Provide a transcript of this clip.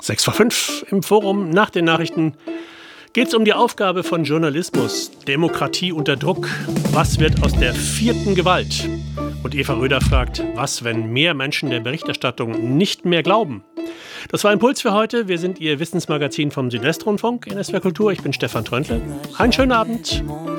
6:05 im Forum nach den Nachrichten geht es um die Aufgabe von Journalismus, Demokratie unter Druck. Was wird aus der vierten Gewalt? Und Eva Röder fragt, was, wenn mehr Menschen der Berichterstattung nicht mehr glauben? Das war Impuls für heute. Wir sind Ihr Wissensmagazin vom Südwestrundfunk in SWR Kultur. Ich bin Stefan Tröntle. Einen schönen Abend.